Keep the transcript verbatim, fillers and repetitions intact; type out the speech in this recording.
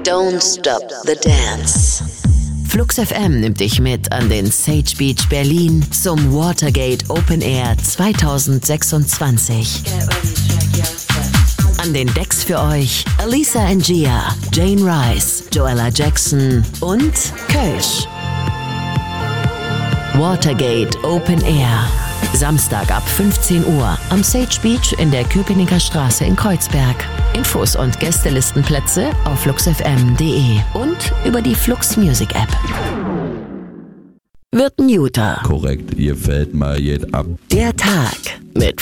Don't stop the dance. Flux F M nimmt dich mit an den Sage Beach Berlin zum Watergate Open Air zwanzig sechsundzwanzig. An den Decks für euch Alisa Angia, Jane Rice, Joella Jackson und Kölsch. Watergate Open Air. Samstag ab fünfzehn Uhr am Sage Beach in der Köpenicker Straße in Kreuzberg. Infos und Gästelistenplätze auf flux f m punkt d e und über die Flux Music App. Wird ein Juter. Korrekt, ihr fällt mal jed ab. Der Tag mit